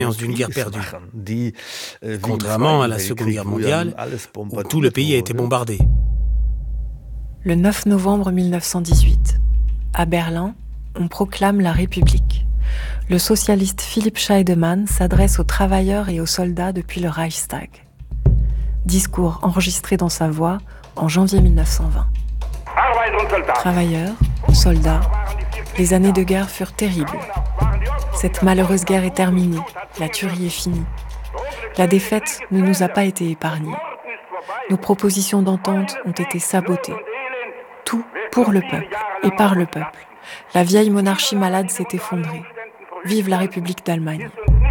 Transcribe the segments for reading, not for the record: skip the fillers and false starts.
d'une guerre perdue. Contrairement à la Seconde Guerre mondiale, où tout le pays a été bombardé. Le 9 novembre 1918, à Berlin, on proclame la République. Le socialiste Philipp Scheidemann s'adresse aux travailleurs et aux soldats depuis le Reichstag. Discours enregistré dans sa voix en janvier 1920. Travailleurs, soldats, les années de guerre furent terribles. Cette malheureuse guerre est terminée, la tuerie est finie. La défaite ne nous a pas été épargnée. Nos propositions d'entente ont été sabotées. Tout pour le peuple et par le peuple. La vieille monarchie malade s'est effondrée. Vive la République d'Allemagne.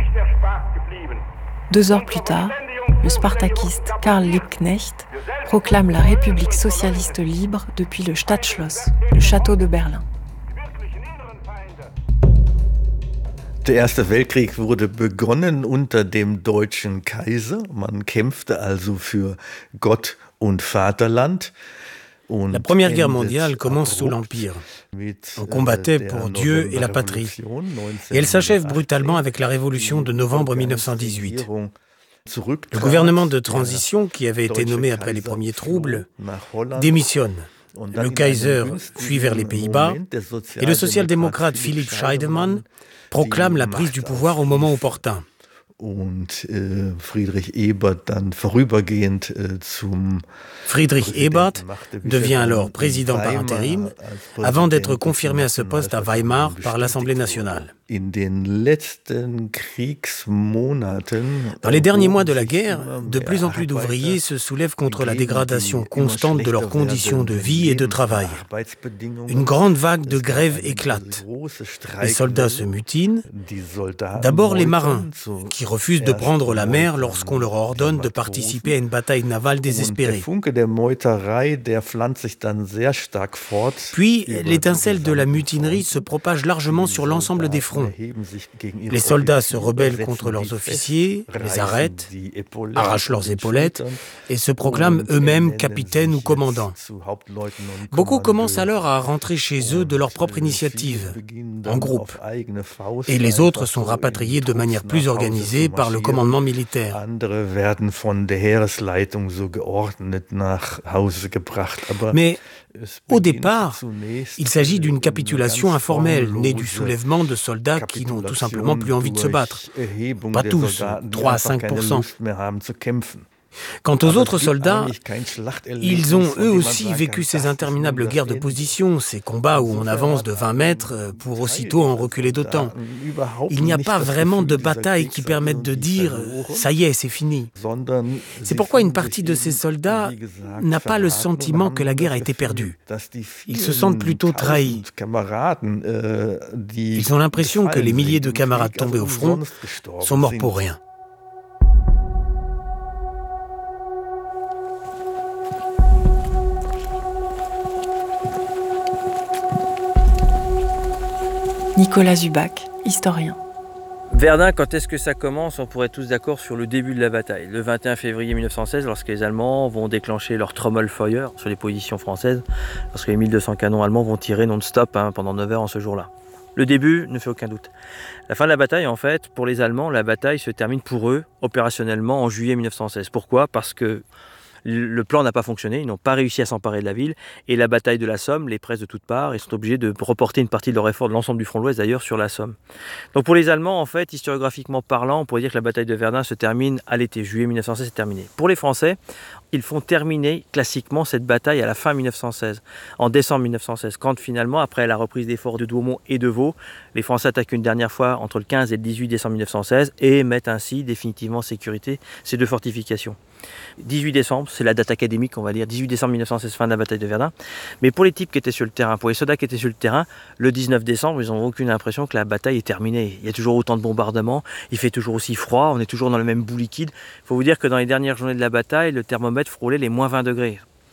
2 heures plus tard, le spartakiste Karl Liebknecht proclame la République socialiste libre depuis le Stadtschloss, le château de Berlin. Der Erste Weltkrieg wurde begonnen unter dem deutschen Kaiser. Man kämpfte also für Gott und Vaterland. La Première Guerre mondiale commence sous l'Empire. On combattait pour Dieu et la patrie. Et elle s'achève brutalement avec la Révolution de novembre 1918. Le gouvernement de transition, qui avait été nommé après les premiers troubles, démissionne. Le Kaiser fuit vers les Pays-Bas et le social-démocrate Philipp Scheidemann proclame la prise du pouvoir au moment opportun. Friedrich Ebert dann vorübergehend Friedrich Ebert devient alors président par intérim, avant d'être confirmé à ce poste à Weimar par l'Assemblée nationale. Dans les derniers mois de la guerre, de plus en plus d'ouvriers se soulèvent contre la dégradation constante de leurs conditions de vie et de travail. Une grande vague de grèves éclate. Les soldats se mutinent. D'abord les marins, qui refusent de prendre la mer lorsqu'on leur ordonne de participer à une bataille navale désespérée. Puis, l'étincelle de la mutinerie se propage largement sur l'ensemble des fronts. Les soldats se rebellent contre leurs officiers, les arrêtent, arrachent leurs épaulettes et se proclament eux-mêmes capitaines ou commandants. Beaucoup commencent alors à rentrer chez eux de leur propre initiative, en groupe. Et les autres sont rapatriés de manière plus organisée par le commandement militaire. Mais au départ, il s'agit d'une capitulation informelle, née du soulèvement de soldats qui n'ont tout simplement plus envie de se battre. Pas tous, 3 à 5%. Quant aux autres soldats, ils ont eux aussi vécu ces interminables guerres de position, ces combats où on avance de 20 mètres pour aussitôt en reculer d'autant. Il n'y a pas vraiment de bataille qui permette de dire « ça y est, c'est fini ». C'est pourquoi une partie de ces soldats n'a pas le sentiment que la guerre a été perdue. Ils se sentent plutôt trahis. Ils ont l'impression que les milliers de camarades tombés au front sont morts pour rien. Nicolas Zubac, historien. Verdun, quand est-ce que ça commence? On pourrait être tous d'accord sur le début de la bataille. Le 21 février 1916, lorsque les Allemands vont déclencher leur Trommelfeuer sur les positions françaises, lorsque les 1200 canons allemands vont tirer non-stop pendant 9 heures en ce jour-là. Le début ne fait aucun doute. La fin de la bataille, en fait, pour les Allemands, la bataille se termine pour eux, opérationnellement, en juillet 1916. Pourquoi? Parce que le plan n'a pas fonctionné, ils n'ont pas réussi à s'emparer de la ville et la bataille de la Somme les presse de toutes parts et sont obligés de reporter une partie de leur effort de l'ensemble du front de l'Ouest d'ailleurs sur la Somme. Donc pour les Allemands, en fait, historiographiquement parlant, on pourrait dire que la bataille de Verdun se termine à l'été, juillet 1916 c'est terminé. Pour les Français, ils font terminer classiquement cette bataille à la fin 1916, en décembre 1916, quand finalement, après la reprise des forts de Douaumont et de Vaux, les Français attaquent une dernière fois entre le 15 et le 18 décembre 1916 et mettent ainsi définitivement en sécurité ces 2 fortifications. 18 décembre, c'est la date académique, on va dire, 18 décembre 1916, fin de la bataille de Verdun. Mais pour les types qui étaient sur le terrain, pour les soldats qui étaient sur le terrain, le 19 décembre, ils n'ont aucune impression que la bataille est terminée. Il y a toujours autant de bombardements, il fait toujours aussi froid, on est toujours dans le même bout liquide. Il faut vous dire que dans les dernières journées de la bataille, le thermomètre frôlait les -20 degrés.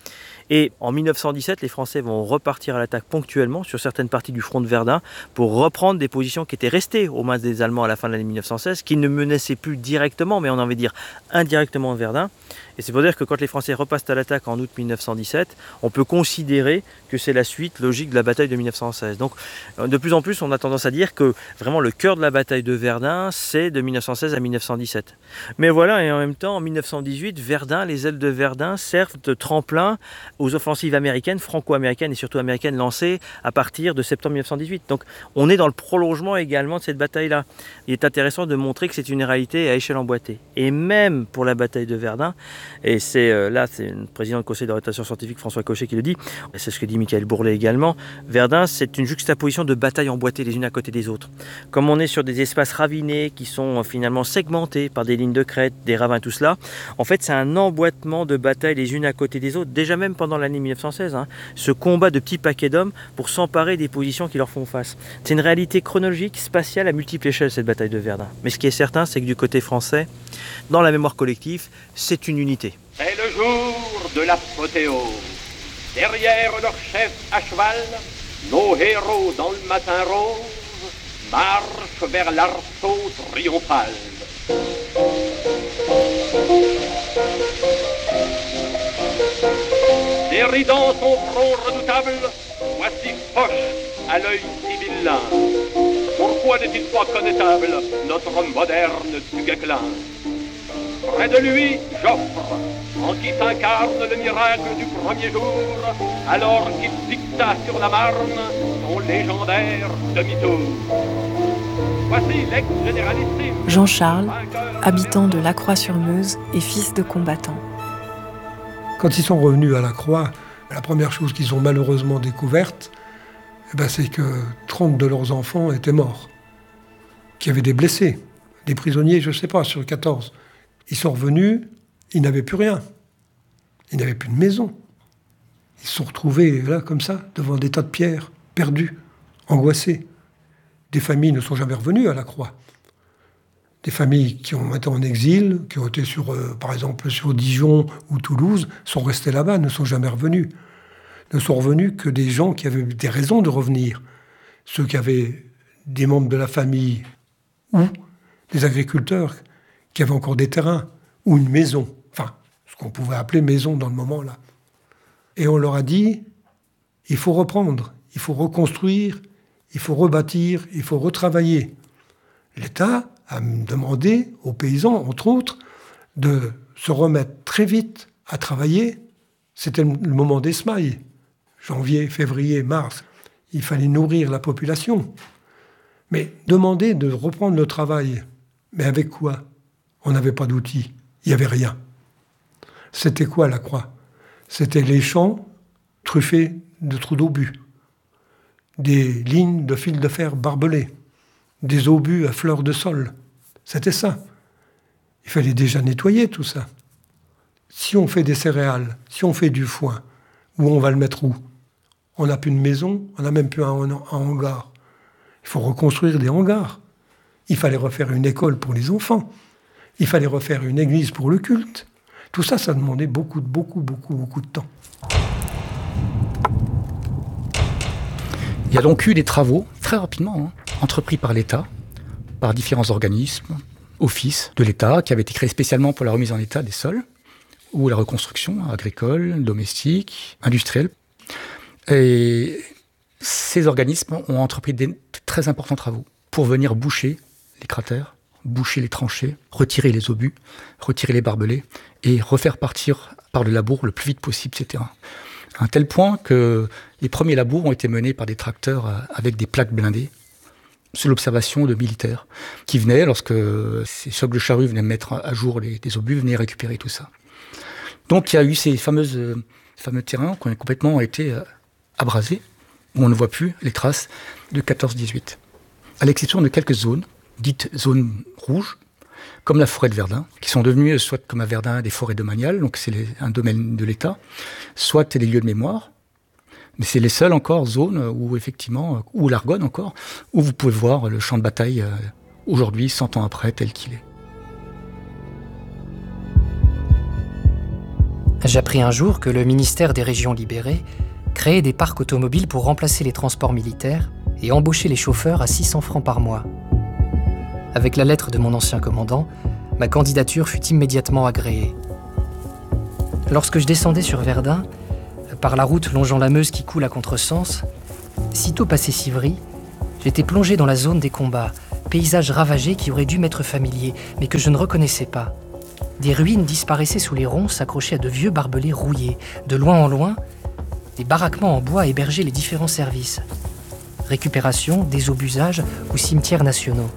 Et en 1917, les Français vont repartir à l'attaque ponctuellement sur certaines parties du front de Verdun pour reprendre des positions qui étaient restées aux mains des Allemands à la fin de l'année 1916, qui ne menaçaient plus directement, mais on a envie de dire indirectement Verdun. Et c'est pour dire que quand les Français repassent à l'attaque en août 1917, on peut considérer que c'est la suite logique de la bataille de 1916. Donc de plus en plus, on a tendance à dire que vraiment le cœur de la bataille de Verdun, c'est de 1916 à 1917. Mais voilà, et en même temps, en 1918, Verdun, les ailes de Verdun servent de tremplin aux offensives américaines, franco-américaines et surtout américaines lancées à partir de septembre 1918. Donc on est dans le prolongement également de cette bataille-là. Il est intéressant de montrer que c'est une réalité à échelle emboîtée. Et même pour la bataille de Verdun, et c'est là, c'est le président du conseil d'orientation scientifique François Cochet qui le dit, et c'est ce que dit Michael Bourlet également, Verdun, c'est une juxtaposition de batailles emboîtées les unes à côté des autres. Comme on est sur des espaces ravinés qui sont finalement segmentés par des lignes de crête, des ravins, tout cela, en fait c'est un emboîtement de batailles les unes à côté des autres, déjà même pendant l'année 1916, ce combat de petits paquets d'hommes pour s'emparer des positions qui leur font face. C'est une réalité chronologique, spatiale à multiples échelles cette bataille de Verdun. Mais ce qui est certain, c'est que du côté français, dans la mémoire collective, c'est une unité. C'est le jour de l'apothéose. Derrière leur chef à cheval, nos héros dans le matin rose marchent vers l'arceau triomphal. Déridant son front redoutable, voici Foch à l'œil si vilain. Pourquoi n'est-il pas connétable, notre moderne Duguesclin? Près de lui, Joffre, en qui s'incarne le miracle du premier jour, alors qu'il dicta sur la Marne son légendaire demi-tour. Voici l'ex-généralissime Jean-Charles, habitant de Lacroix-sur-Meuse et fils de combattant. Quand ils sont revenus à la Croix, la première chose qu'ils ont malheureusement découverte, c'est que 30 de leurs enfants étaient morts, qu'il y avait des blessés, des prisonniers, je ne sais pas, sur 14. Ils sont revenus, ils n'avaient plus rien. Ils n'avaient plus de maison. Ils se sont retrouvés là, comme ça, devant des tas de pierres, perdus, angoissés. Des familles ne sont jamais revenues à la Croix. Des familles qui ont été en exil, qui ont été par exemple sur Dijon ou Toulouse, sont restées là-bas, ne sont jamais revenus. Ne sont revenus que des gens qui avaient des raisons de revenir. Ceux qui avaient des membres de la famille ou des agriculteurs qui avaient encore des terrains ou une maison. Enfin, ce qu'on pouvait appeler maison dans le moment-là. Et on leur a dit, il faut reprendre, il faut reconstruire, il faut rebâtir, il faut retravailler. L'État a demandé aux paysans, entre autres, de se remettre très vite à travailler. C'était le moment des semailles. Janvier, février, mars. Il fallait nourrir la population. Mais demander de reprendre le travail. Mais avec quoi? On n'avait pas d'outils. Il n'y avait rien. C'était quoi la Croix? C'était les champs truffés de trous d'obus. Des lignes de fil de fer barbelés. Des obus à fleurs de sol. C'était ça. Il fallait déjà nettoyer tout ça. Si on fait des céréales, si on fait du foin, où on va le mettre où? On n'a plus de maison, on n'a même plus un hangar. Il faut reconstruire des hangars. Il fallait refaire une école pour les enfants. Il fallait refaire une église pour le culte. Tout ça, ça demandait beaucoup de temps. Il y a donc eu des travaux, très rapidement, entrepris par l'État, par différents organismes, offices de l'État, qui avaient été créés spécialement pour la remise en état des sols, ou la reconstruction agricole, domestique, industrielle. Et ces organismes ont entrepris des très importants travaux pour venir boucher les cratères, boucher les tranchées, retirer les obus, retirer les barbelés et refaire partir par le labour le plus vite possible ces terrains. À un tel point que les premiers labours ont été menés par des tracteurs avec des plaques blindées sous l'observation de militaires qui venaient, lorsque ces chocs de charrue venaient mettre à jour les obus, venaient récupérer tout ça. Donc il y a eu ces fameux terrains qui ont complètement été abrasés, où on ne voit plus les traces de 14-18. À l'exception de quelques zones, dites zones rouges, comme la forêt de Verdun, qui sont devenues, soit comme à Verdun, des forêts domaniales, donc c'est un domaine de l'État, soit des lieux de mémoire. Mais c'est les seules encore zones où, effectivement, ou l'Argonne encore, où vous pouvez voir le champ de bataille aujourd'hui, 100 ans après, tel qu'il est. J'appris un jour que le ministère des Régions libérées créait des parcs automobiles pour remplacer les transports militaires et embaucher les chauffeurs à 600 francs par mois. Avec la lettre de mon ancien commandant, ma candidature fut immédiatement agréée. Lorsque je descendais sur Verdun, par la route longeant la Meuse qui coule à contresens, sitôt passé Civry, j'étais plongé dans la zone des combats, paysage ravagé qui aurait dû m'être familier, mais que je ne reconnaissais pas. Des ruines disparaissaient sous les ronces accrochées à de vieux barbelés rouillés. De loin en loin, des baraquements en bois hébergeaient les différents services. Récupération, désobusage ou cimetières nationaux.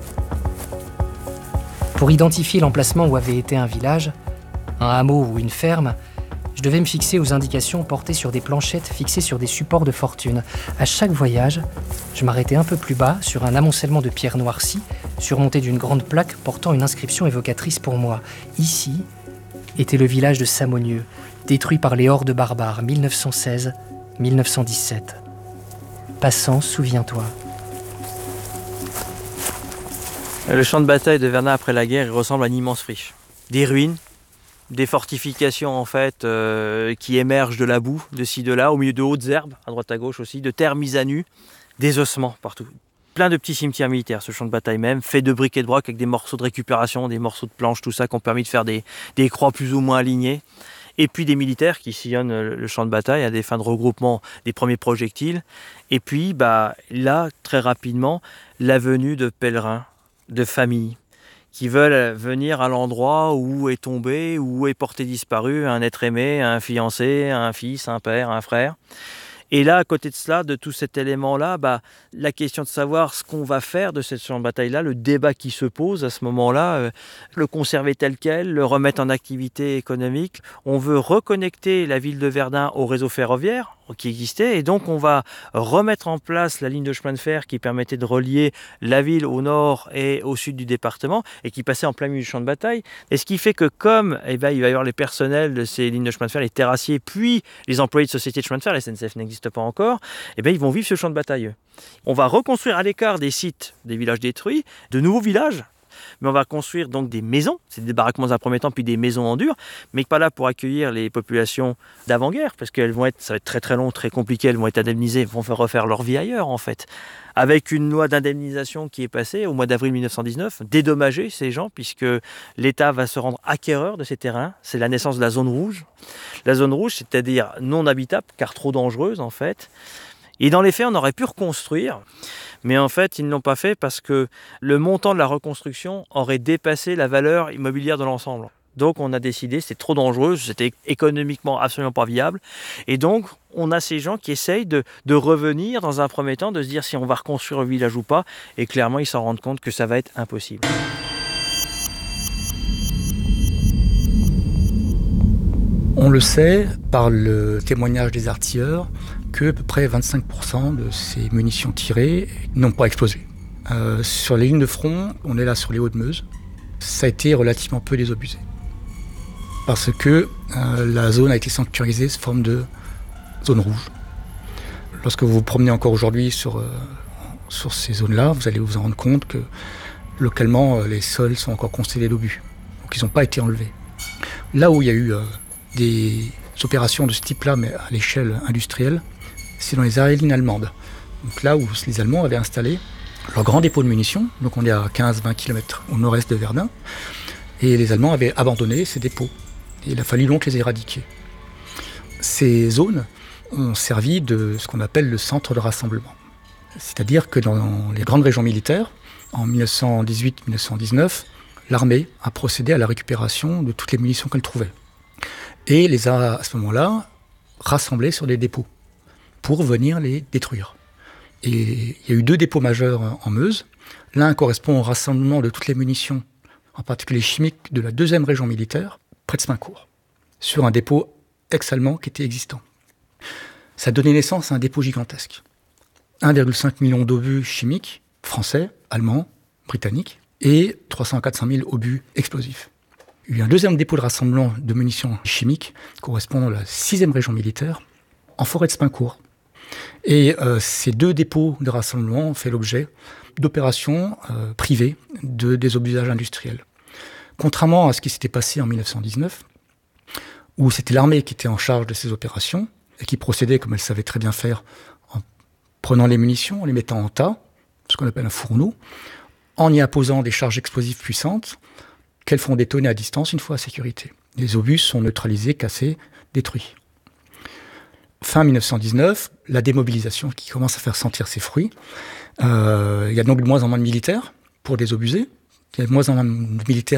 Pour identifier l'emplacement où avait été un village, un hameau ou une ferme, je devais me fixer aux indications portées sur des planchettes fixées sur des supports de fortune. À chaque voyage, je m'arrêtais un peu plus bas sur un amoncellement de pierres noircies, surmonté d'une grande plaque portant une inscription évocatrice pour moi. Ici était le village de Samonieux, détruit par les hordes barbares, 1916-1917. Passant, souviens-toi. Le champ de bataille de Verdun après la guerre, il ressemble à une immense friche. Des ruines, des fortifications en fait qui émergent de la boue, de ci, de là, au milieu de hautes herbes, à droite à gauche aussi, de terres mises à nu, des ossements partout. Plein de petits cimetières militaires, ce champ de bataille même, fait de briques et de broc avec des morceaux de récupération, des morceaux de planches, tout ça, qui ont permis de faire des croix plus ou moins alignées. Et puis des militaires qui sillonnent le champ de bataille à des fins de regroupement des premiers projectiles. Et puis là, très rapidement, la venue de pèlerins, de familles, qui veulent venir à l'endroit où est tombé, où est porté disparu un être aimé, un fiancé, un fils, un père, un frère. Et là, à côté de cela, de tout cet élément-là, la question de savoir ce qu'on va faire de cette champ de bataille-là, le débat qui se pose à ce moment-là, le conserver tel quel, le remettre en activité économique. On veut reconnecter la ville de Verdun au réseau ferroviaire qui existait, et donc on va remettre en place la ligne de chemin de fer qui permettait de relier la ville au nord et au sud du département, et qui passait en plein milieu du champ de bataille. Et ce qui fait que comme il va y avoir les personnels de ces lignes de chemin de fer, les terrassiers, puis les employés de sociétés de chemin de fer, la SNCF n'existe pas encore, ils vont vivre ce champ de bataille. On va reconstruire à l'écart des sites, des villages détruits, de nouveaux villages, mais on va construire donc des maisons, c'est des baraquements dans un premier temps, puis des maisons en dur, mais pas là pour accueillir les populations d'avant-guerre, parce qu'elles vont ça va être très très long, très compliqué, elles vont être indemnisées, vont refaire leur vie ailleurs en fait. Avec une loi d'indemnisation qui est passée au mois d'avril 1919, dédommager ces gens, puisque l'État va se rendre acquéreur de ces terrains. C'est la naissance de la zone rouge. La zone rouge, c'est-à-dire non habitable, car trop dangereuse en fait. Et dans les faits, on aurait pu reconstruire, mais en fait, ils ne l'ont pas fait parce que le montant de la reconstruction aurait dépassé la valeur immobilière de l'ensemble. Donc on a décidé, c'est trop dangereux, c'était économiquement absolument pas viable. Et donc on a ces gens qui essayent de revenir dans un premier temps, de se dire si on va reconstruire le village ou pas. Et clairement, ils s'en rendent compte que ça va être impossible. On le sait par le témoignage des artilleurs que à peu près 25% de ces munitions tirées n'ont pas explosé. Sur les lignes de front, on est là sur les Hauts-de-Meuse, ça a été relativement peu désobusé. Parce que la zone a été sanctuarisée sous forme de zone rouge. Lorsque vous vous promenez encore aujourd'hui sur ces zones-là, vous allez vous en rendre compte que localement, les sols sont encore constellés d'obus. Donc ils n'ont pas été enlevés. Là où il y a eu des opérations de ce type-là, mais à l'échelle industrielle, c'est dans les aériennes allemandes. Donc là où les Allemands avaient installé leur grand dépôt de munitions, donc on est à 15-20 km au nord-est de Verdun, et les Allemands avaient abandonné ces dépôts. Et il a fallu donc les éradiquer. Ces zones ont servi de ce qu'on appelle le centre de rassemblement. C'est-à-dire que dans les grandes régions militaires, en 1918-1919, l'armée a procédé à la récupération de toutes les munitions qu'elle trouvait. Et les a, à ce moment-là, rassemblées sur des dépôts pour venir les détruire. Et il y a eu 2 dépôts majeurs en Meuse. L'un correspond au rassemblement de toutes les munitions, en particulier chimiques, de la 2e région militaire, près de Spincourt, sur un dépôt ex-allemand qui était existant. Ça a donné naissance à un dépôt gigantesque. 1,5 million d'obus chimiques, français, allemands, britanniques, et 300 à 400 000 obus explosifs. Il y a eu un 2e dépôt de rassemblement de munitions chimiques, correspondant à la 6e région militaire, en forêt de Spincourt. Et ces 2 dépôts de rassemblement ont fait l'objet d'opérations privées de désobusage industriel. Contrairement à ce qui s'était passé en 1919, où c'était l'armée qui était en charge de ces opérations et qui procédait, comme elle savait très bien faire, en prenant les munitions, en les mettant en tas, ce qu'on appelle un fourneau, en y apposant des charges explosives puissantes qu'elles font détonner à distance une fois à sécurité. Les obus sont neutralisés, cassés, détruits. Fin 1919, la démobilisation qui commence à faire sentir ses fruits. Il y a donc de moins en moins de militaires pour désobuser. Il y a de moins en moins de militaires